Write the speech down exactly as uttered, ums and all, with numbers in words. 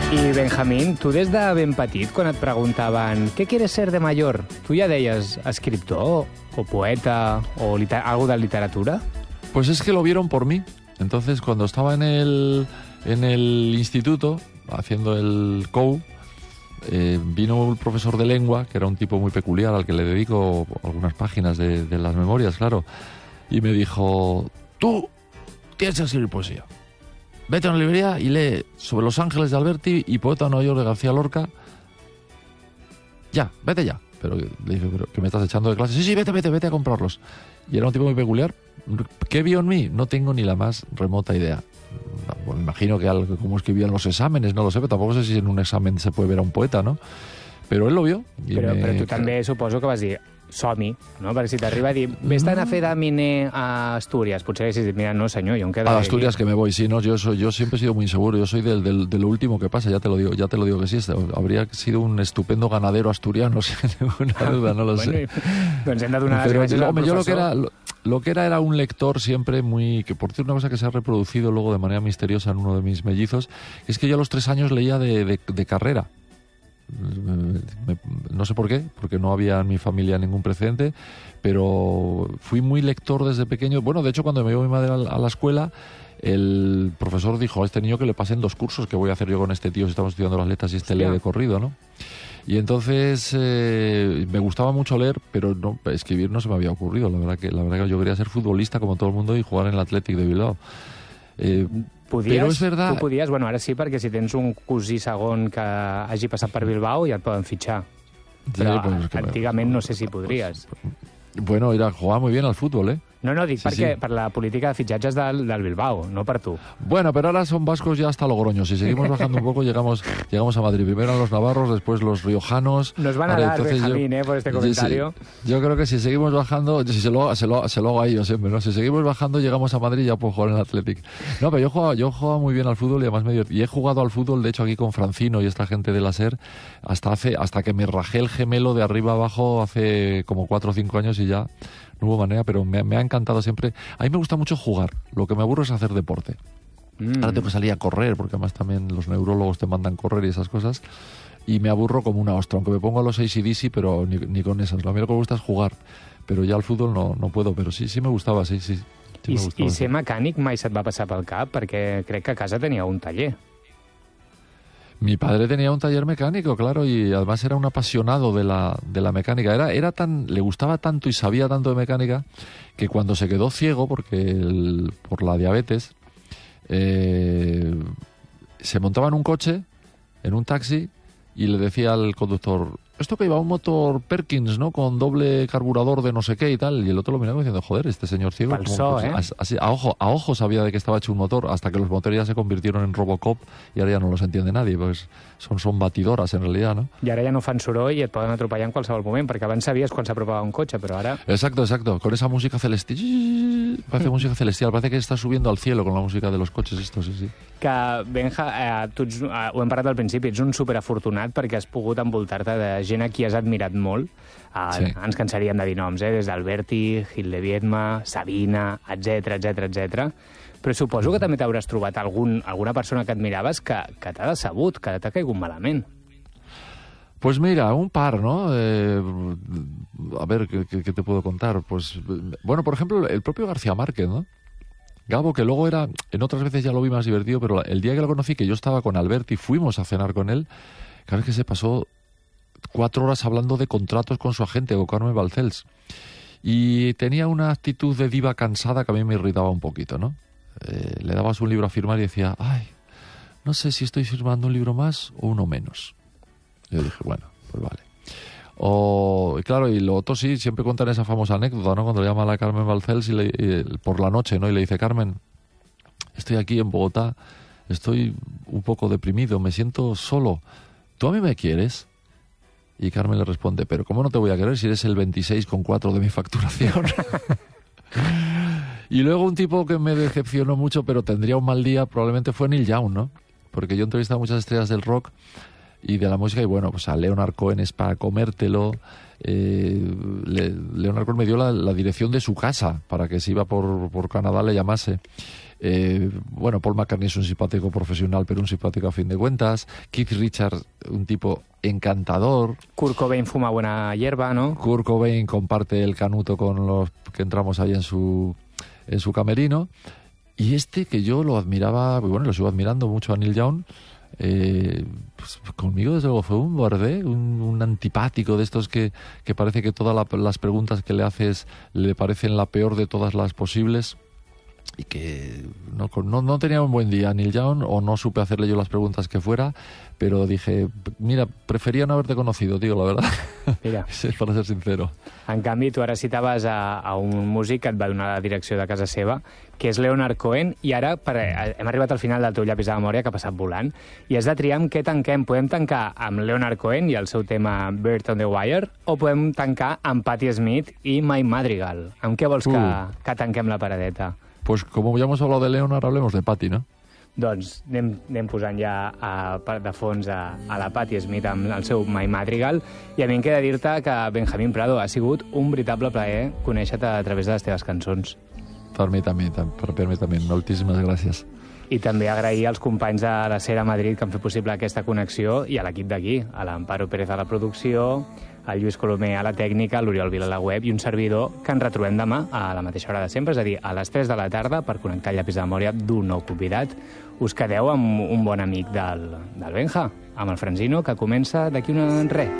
I Benjamín, tu des de ben petit, quan et preguntaven què quieres ser de mayor, tu ja deies escriptor o poeta o liter- algo de literatura? Pues es que lo vieron por mí. Entonces, cuando estaba en el, en el instituto, haciendo el C O U, eh, vino un profesor de lengua, que era un tipo muy peculiar, al que le dedico algunas páginas de, de las memorias, claro, y me dijo, tú tienes que escribir poesía. Vete a una librería y lee sobre Los Ángeles de Alberti y Poeta de Nueva York de García Lorca. Ya, vete ya. Pero le dije, ¿pero qué me estás echando de clase? Sí, sí, vete, vete, vete a comprarlos. Y era un tipo muy peculiar. ¿Qué vio en mí? No tengo ni la más remota idea. Bueno, imagino que algo como escribían los exámenes, no lo sé, pero tampoco sé si en un examen se puede ver a un poeta, ¿no? Pero él lo vio. I Però, me... però tu també suposo que vas dir som-hi, no? Perquè si t'arriba a dir vés-te'n a fer de miner a Astúries, potser haguessis dit, mira, no senyor, yo em quedo A Asturias que me voy, sí, no, yo soy, yo siempre he sido muy inseguro, yo soy del, del, de lo último que pasa, ya te lo digo, ya te lo digo que sí, habría sido un estupendo ganadero asturiano, sin ninguna duda, no lo bueno, sé. Doncs hem de donar les Pero, gràcies al hombre, yo lo que professor. era lo, lo que era era un lector siempre muy, que por cierto una cosa que se ha reproducido luego de manera misteriosa en uno de mis mellizos, es que yo a los tres años leía de, de, de carrera. Me, no sé por qué, porque no había en mi familia ningún precedente, pero fui muy lector desde pequeño. Bueno, de hecho, cuando me iba mi madre a la, a la escuela, el profesor dijo a este niño que le pasen dos cursos, que voy a hacer yo con este tío si estamos estudiando las letras y este lee de corrido, ¿no? Y entonces eh, me gustaba mucho leer, pero no, escribir no se me había ocurrido. La verdad que la verdad que yo quería ser futbolista como todo el mundo y jugar en el Athletic de Bilbao. Eh, Podies, però és verdad... tu podies, bueno, ara sí, perquè si tens un cosí segon que hagi passat per Bilbao ja et poden fitxar. Però Sí, pues es que antigament no sé si podries. Bueno, era jugar muy bien al fútbol, ¿eh? No, no, dic Sí, perquè sí. per la política de fitxatges del, del Bilbao, no per tu. Bueno, pero ahora son vascos ya hasta Logroño. Si seguimos bajando un poco, llegamos llegamos a Madrid. Primero los navarros, después los riojanos. Nos van a Ahora, dar, entonces, Benjamín, yo- eh, por este sí, comentario. sí. Yo creo que si seguimos bajando, si se lo, se lo, se lo hago a ellos siempre, ¿no? Si seguimos bajando, llegamos a Madrid y ya puedo jugar en el Athletic. No, pero yo jugaba, yo jugaba muy bien al fútbol y además me divertí. Y he jugado al fútbol, de hecho, aquí con Francino y esta gente de la SER, hasta hace, hasta que me rajé el gemelo de arriba abajo hace como cuatro o cinco años y ya no hubo manera, pero me, me ha encantado siempre. A mí me gusta mucho jugar. Lo que me aburro es hacer deporte. Mm. Ahora tengo que salir a correr, porque además también los neurólogos te mandan correr y esas cosas. Y me aburro como una ostra, aunque me pongo a los A C D C, pero ni, ni con esas. Lo mío que me gusta es jugar. Pero ya al fútbol no, no puedo, pero sí, sí me gustaba, sí, sí. sí I, me gustaba, I sí. ser mecànic mai se't va passar pel cap, perquè crec que a casa tenia un taller. Mi padre tenía un taller mecánico, claro, y además era un apasionado de la, de la mecánica. Era, era tan, le gustaba tanto y sabía tanto de mecánica que cuando se quedó ciego, porque el- por la diabetes, eh, se montaba en un coche, en un taxi, y le decía al conductor, esto que iba un motor Perkins, ¿no? Con doble carburador de no sé qué y tal. Y el otro lo miraba diciendo, joder, este señor ciego... Pa'l ¿cómo- so, pues, eh? as- así, a, ojo, a ojo sabía de que estaba hecho un motor, hasta que los motores ya se convirtieron en Robocop y ahora ya no los entiende nadie, pues son, son batidoras en realidad, ¿no? I ara ja no fan soroll i et poden atropellar en qualsevol moment, perquè abans sabies quan s'apropava un cotxe, però ara... Exacto, exacto. Con esa música celestial. Parece música celestial. Parece que está subiendo al cielo con la música de los coches estos, sí, sí. Que, Benja, eh, tu ets, eh, ho hem parlat al principi, ets un superafortunat perquè has pogut envoltar-te de gent a qui has admirat molt. Eh, Sí. Ens cansaríem de dir noms, eh? Des d'Alberti, Gil de Viedma, Sabina, etc etc etc. Però suposo que també t'hauràs trobat algun, alguna persona que admiraves que, que t'ha decebut, que t'ha caigut malament. Pues mira, un par, ¿no? Eh, a ver, ¿qué, qué- qué te puedo contar? Pues, bueno, por ejemplo, el propio García Márquez, ¿no? Gabo, que luego era, en otras veces ya lo vi más divertido, pero el día que lo conocí, que yo estaba con Alberti, fuimos a cenar con él, claro que se pasó cuatro horas hablando de contratos con su agente, con Carmen Balcells. Y tenía una actitud de diva cansada que a mí me irritaba un poquito, ¿no? Eh, le dabas un libro a firmar y decía, ay, no sé si estoy firmando un libro más o uno menos. Yo dije, bueno, pues vale. O, y claro, y lo otro sí, siempre cuentan esa famosa anécdota, ¿no? Cuando le llama a la Carmen Balcells y le, y, por la noche, ¿no? Y le dice, Carmen, estoy aquí en Bogotá, estoy un poco deprimido, me siento solo. ¿Tú a mí me quieres? Y Carmen le responde, pero ¿cómo no te voy a querer si eres el veintiséis coma cuatro de mi facturación? Y luego un tipo que me decepcionó mucho, pero tendría un mal día, probablemente fue Neil Young, ¿no? Porque yo he entrevistado a muchas estrellas del rock y de la música, y bueno, pues a Leonard Cohen es para comértelo. Eh, le, Leonard Cohen me dio la, la dirección de su casa para que si iba por, por Canadá le llamase. Eh, bueno, Paul McCartney es un simpático profesional, pero un simpático a fin de cuentas. Keith Richards, un tipo encantador. Kurt Cobain fuma buena hierba, ¿no? Kurt Cobain comparte el canuto con los que entramos ahí en su, en su camerino. Y este, que yo lo admiraba, bueno, lo sigo admirando mucho a Neil Young, eh, pues conmigo desde luego fue un borde, un, un antipático de estos que, que parece que todas la, las preguntas que le haces le parecen la peor de todas las posibles. Y que no, no, no tenía un buen día Neil Young, o no supe hacerle yo las preguntas que fuera, pero dije, mira, prefería no haberte conocido, tío, la verdad. Mira. Para ser sincero. En canvi, tu ara citaves a, a un músic que et va donar la direcció de casa seva, que és Leonard Cohen, i ara per, hem arribat al final del teu llapis de memòria, que ha passat volant, i has de triar amb què tanquem. Podem tancar amb Leonard Cohen i el seu tema Bird on the Wire, o podem tancar amb Patti Smith i My Madrigal? Amb què vols que, Uh. que tanquem la paradeta? Pues como ya hemos hablado de Leonard, hablemos de Patti, ¿no? Doncs anem, anem posant ja a, de fons a, a la Patti Smith amb el seu My Madrigal, i a mi em queda dir-te que Benjamín Prado, ha sigut un veritable plaer conèixer-te a través de les teves cançons. Per mi també, per mi també. Moltíssimes gràcies. I també agrair als companys de la Sera Madrid que han fet possible aquesta connexió, i a l'equip d'aquí, a l'Amparo Pérez a la producció, al Lluís Colomer a la tècnica, l'Oriol Vila a la web, i un servidor que ens retrobem demà a la mateixa hora de sempre, és a dir, a les tres de la tarda, per connectar el llapis de memòria d'un nou convidat. Us quedeu amb un bon amic del, del Benja, amb el Franzino, que comença d'aquí una res.